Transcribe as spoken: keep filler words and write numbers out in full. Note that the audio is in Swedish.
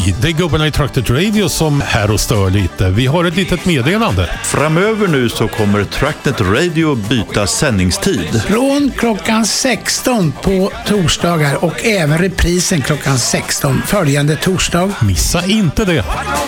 Hej, det är gubbarna i Traktet Radio som här och stör lite. Vi har ett litet meddelande. Framöver nu så kommer Traktet Radio byta sändningstid. Från klockan sexton på torsdagar och även reprisen klockan sexton följande torsdag. Missa inte det.